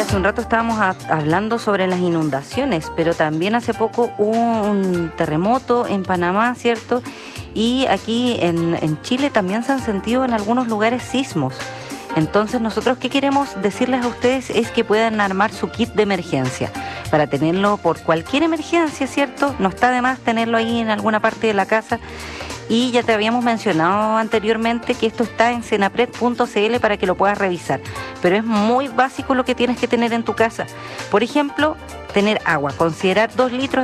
hace un rato estábamos hablando sobre las inundaciones, pero también hace poco hubo un terremoto en Panamá, ¿cierto? Y aquí en Chile también se han sentido en algunos lugares sismos. Entonces nosotros ¿qué queremos decirles a ustedes? Es que puedan armar su kit de emergencia para tenerlo por cualquier emergencia, ¿cierto? No está de más tenerlo ahí en alguna parte de la casa. Y ya te habíamos mencionado anteriormente que esto está en senapred.cl para que lo puedas revisar. Pero es muy básico lo que tienes que tener en tu casa. Por ejemplo, tener agua. Considerar 2 litros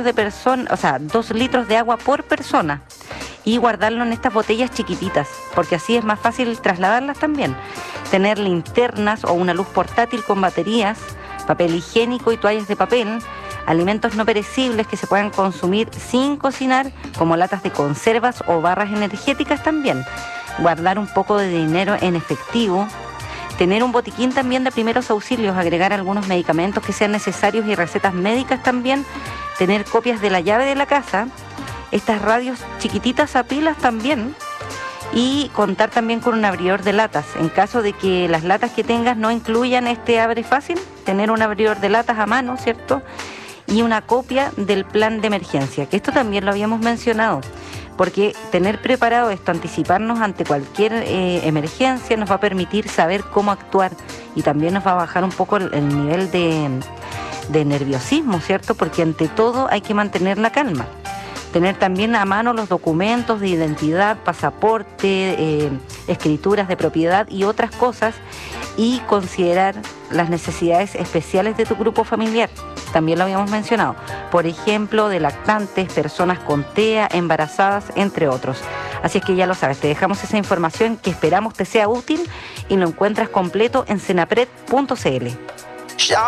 de agua por persona. Y guardarlo en estas botellas chiquititas, porque así es más fácil trasladarlas también. Tener linternas o una luz portátil con baterías, papel higiénico y toallas de papel, alimentos no perecibles que se puedan consumir sin cocinar, como latas de conservas o barras energéticas también. Guardar un poco de dinero en efectivo. Tener un botiquín también de primeros auxilios, agregar algunos medicamentos que sean necesarios y recetas médicas también. Tener copias de la llave de la casa. Estas radios chiquititas a pilas también, y contar también con un abridor de latas. En caso de que las latas que tengas no incluyan este abre fácil, tener un abridor de latas a mano, ¿cierto? Y una copia del plan de emergencia, que esto también lo habíamos mencionado, porque tener preparado esto, anticiparnos ante cualquier emergencia, nos va a permitir saber cómo actuar y también nos va a bajar un poco el nivel de nerviosismo, ¿cierto? Porque ante todo hay que mantener la calma. Tener también a mano los documentos de identidad, pasaporte, escrituras de propiedad y otras cosas, y considerar las necesidades especiales de tu grupo familiar. También lo habíamos mencionado. Por ejemplo, de lactantes, personas con TEA, embarazadas, entre otros. Así es que ya lo sabes, te dejamos esa información que esperamos te sea útil y lo encuentras completo en senapred.cl.